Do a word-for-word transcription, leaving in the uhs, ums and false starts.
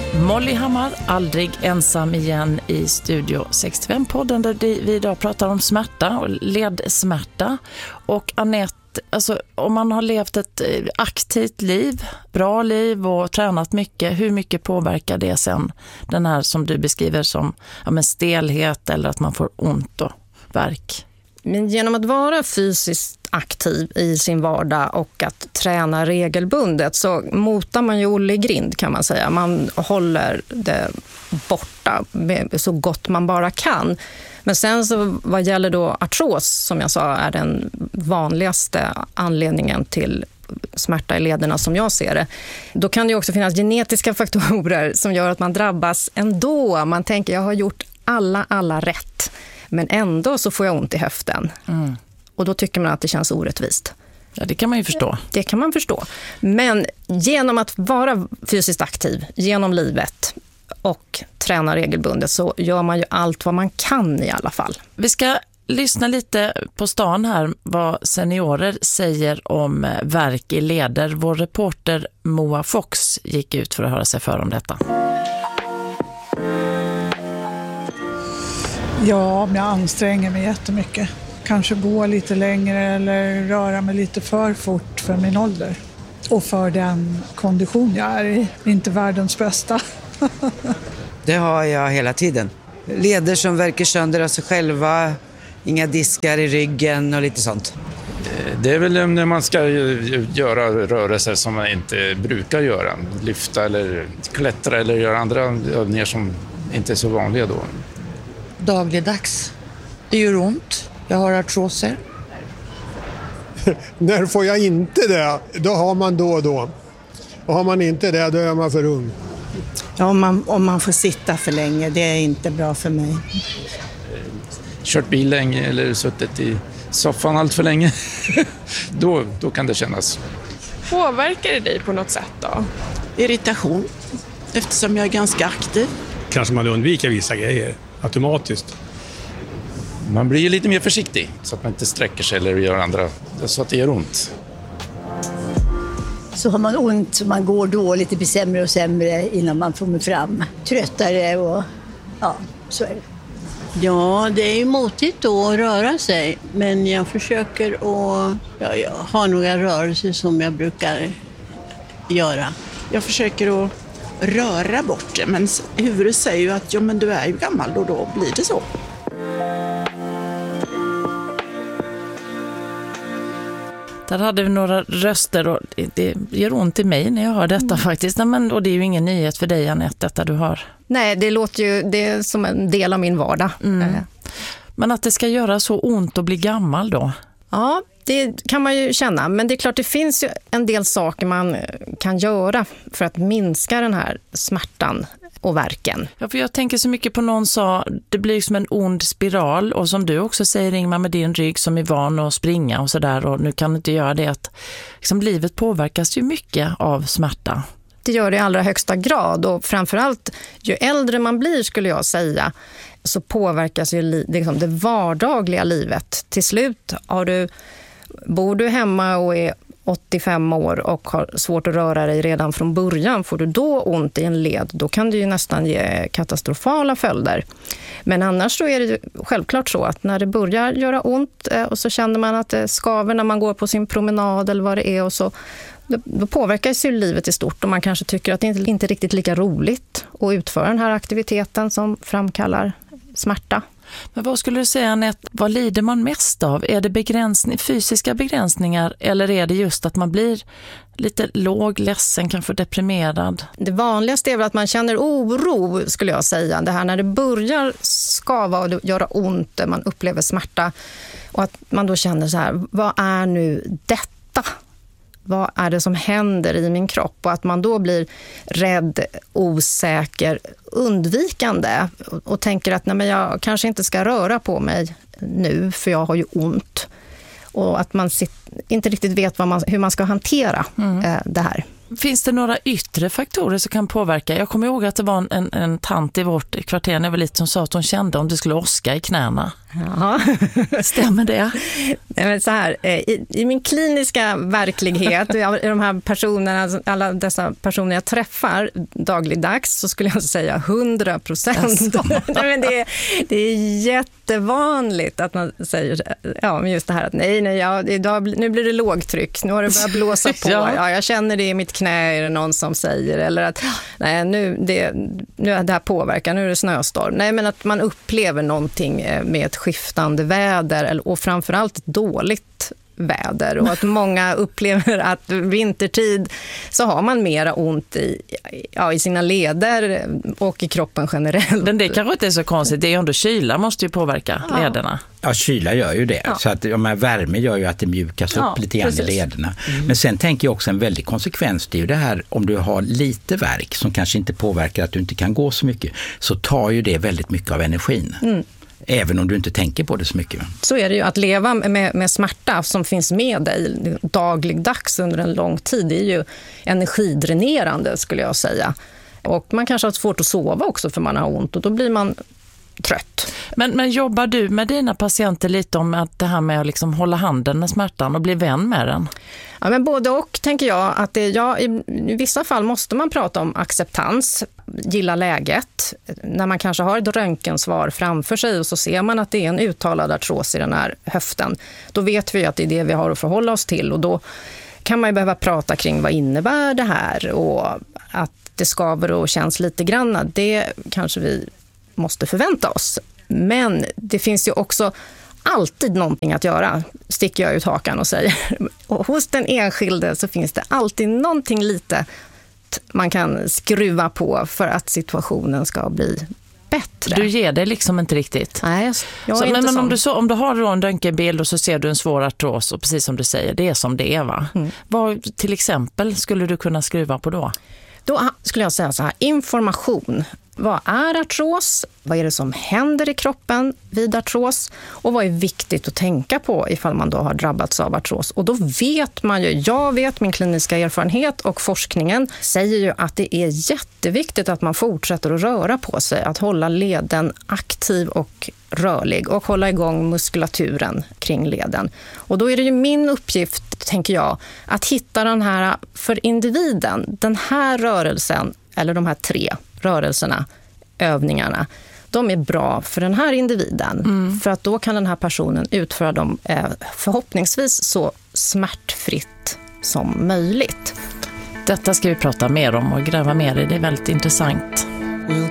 Molly Hammar, aldrig ensam igen i Studio sextiofem-podden där vi idag pratar om smärta och ledsmärta. Och Anette, alltså, om man har levt ett aktivt liv, bra liv och tränat mycket, hur mycket påverkar det sen den här som du beskriver som ja, men stelhet eller att man får ont och värk? Men genom att vara fysiskt aktiv i sin vardag och att träna regelbundet så motar man ju Olle i grind, kan man säga. Man håller det borta så gott man bara kan. Men sen så vad gäller då artros, som jag sa, är den vanligaste anledningen till smärta i lederna som jag ser det. Då kan det ju också finnas genetiska faktorer som gör att man drabbas ändå. Man tänker, jag har gjort alla, alla rätt. Men ändå så får jag ont i höften. Mm. Och då tycker man att det känns orättvist. Ja, det kan man ju förstå. Det kan man förstå. Men genom att vara fysiskt aktiv genom livet och träna regelbundet så gör man ju allt vad man kan i alla fall. Vi ska lyssna lite på stan här vad seniorer säger om värk i leder. Vår reporter Moa Fox gick ut för att höra sig för om detta. Ja, men jag anstränger mig jättemycket. Kanske gå lite längre eller röra mig lite för fort för min ålder. Och för den kondition jag är i. Inte världens bästa. Det har jag hela tiden. Leder som verkar sönder av sig själva. Inga diskar i ryggen och lite sånt. Det är väl när man ska göra rörelser som man inte brukar göra. Lyfta eller klättra eller göra andra övningar som inte är så vanliga då. Dagligdags. Det gör ont. Jag har artroser. När får jag inte det? Då har man då och då. Och har man inte det, då är man för ung. Ja, om man, om man får sitta för länge, det är inte bra för mig. Kört bil länge eller suttit i soffan allt för länge. då, då kan det kännas. Påverkar det dig på något sätt då? Irritation, eftersom jag är ganska aktiv. Kanske man undviker vissa grejer automatiskt. Man blir lite mer försiktig så att man inte sträcker sig eller gör andra så att det gör ont. Så har man ont så man går dåligt, det blir sämre och sämre innan man kommer fram. Tröttare och ja, så är det. Ja, det är ju motigt då att röra sig, men jag försöker att ja, jag har några rörelser som jag brukar göra. Jag försöker att röra bort det, men huvudet säger ju att ja, men du är ju gammal och då blir det så. Där hade vi några röster och det gör ont i mig när jag hör detta mm. faktiskt. Men, och det är ju ingen nyhet för dig, Anette, detta du hör. Nej, det låter ju det är som en del av min vardag. Mm. Men att det ska göra så ont att bli gammal då? Ja, det kan man ju känna. Men det är klart, det finns ju en del saker man kan göra för att minska den här smärtan och värken. Ja, för jag tänker så mycket på någon sa, det blir som en ond spiral och som du också säger, Ingmar, med din rygg som är van att springa och sådär och nu kan du inte göra det, att liksom, livet påverkas ju mycket av smärta. Det gör det i allra högsta grad och framförallt ju äldre man blir skulle jag säga så påverkas ju li- liksom det vardagliga livet. Till slut har du, bor du hemma och är åttiofem år och har svårt att röra dig redan från början, får du då ont i en led, då kan det ju nästan ge katastrofala följder. Men annars så är det ju självklart så att när det börjar göra ont och så känner man att det skaver när man går på sin promenad eller vad det är och så, då påverkas ju livet i stort och man kanske tycker att det inte, inte är riktigt lika roligt att utföra den här aktiviteten som framkallar smärta. Men vad skulle du säga, Anette, vad lider man mest av? Är det begränsning, fysiska begränsningar eller är det just att man blir lite låg, ledsen, kanske deprimerad? Det vanligaste är väl att man känner oro, skulle jag säga. Det här när det börjar skava och göra ont, man upplever smärta och att man då känner så här, vad är nu detta? Vad är det som händer i min kropp? Och att man då blir rädd, osäker, undvikande och tänker att nej, men jag kanske inte ska röra på mig nu för jag har ju ont. Och att man inte riktigt vet vad man, hur man ska hantera mm. eh, det här. Finns det några yttre faktorer som kan påverka? Jag kommer ihåg att det var en, en tant i vårt kvarter när jag var lite som sa att hon kände om det skulle åska i knäna. Ja. Stämmer det? Nej, men så här, i, i min kliniska verklighet, i de här personerna, alla dessa personer jag träffar dagligdags, så skulle jag säga hundra procent. det, det är jättevanligt att man säger, ja, men just det här att nej, nej, ja, idag, nu blir det lågtryck, nu har det börjat blåsa på, ja. Ja, jag känner det i mitt knä, är det någon som säger, eller att nej, nu, det, nu är det här påverkan, nu är det snöstorm. Nej, men att man upplever någonting med ett skiftande väder och framförallt ett dåligt väder, och att många upplever att vintertid så har man mera ont i, ja, i sina leder och i kroppen generellt. Men det kanske inte är så konstigt, det är ju ändå kyla måste ju påverka ja. lederna. Ja, kyla gör ju det. Ja. Så att ja, värme gör ju att det mjukas upp ja, lite grann precis. I lederna. Mm. Men sen tänker jag också en väldig konsekvens, det är ju det här, om du har lite värk som kanske inte påverkar att du inte kan gå så mycket, så tar ju det väldigt mycket av energin. Mm. Även om du inte tänker på det så mycket. Så är det ju, att leva med, med smärta som finns med dig dagligdags under en lång tid, det är ju energidränerande skulle jag säga. Och man kanske har svårt att sova också för man har ont, och då blir man trött. Men, men jobbar du med dina patienter lite om att det här med att liksom hålla handen med smärtan och bli vän med den? Ja, men både och tänker jag. Att det, ja, i, i vissa fall måste man prata om acceptans, gilla läget. När man kanske har ett röntgensvar framför sig och så ser man att det är en uttalad artros i den här höften. Då vet vi att det är det vi har att förhålla oss till, och då kan man ju behöva prata kring vad innebär det här, och att det skaver och känns lite grann. Det kanske vi måste förvänta oss. Men det finns ju också alltid någonting att göra, sticker jag ut hakan och säger. Och hos den enskilde så finns det alltid någonting lite man kan skruva på för att situationen ska bli bättre. Du ger det liksom inte riktigt. Nej, jag är så, inte men, men om, du så, om du har då en röntgenbild och så ser du en svår artros, och precis som du säger, det är som det är, va? Mm. Vad till exempel skulle du kunna skruva på då? Då skulle jag säga så här, information. Vad är artros? Vad är det som händer i kroppen vid artros? Och vad är viktigt att tänka på ifall man då har drabbats av artros? Och då vet man ju, jag vet, min kliniska erfarenhet och forskningen säger ju att det är jätteviktigt att man fortsätter att röra på sig. Att hålla leden aktiv och rörlig och hålla igång muskulaturen kring leden. Och då är det ju min uppgift, tänker jag, att hitta den här, för individen, den här rörelsen, eller de här tre rörelserna, övningarna, de är bra för den här individen. Mm. För att då kan den här personen utföra dem eh, förhoppningsvis så smärtfritt som möjligt. Detta ska vi prata mer om och gräva mer i, det är väldigt intressant. We'll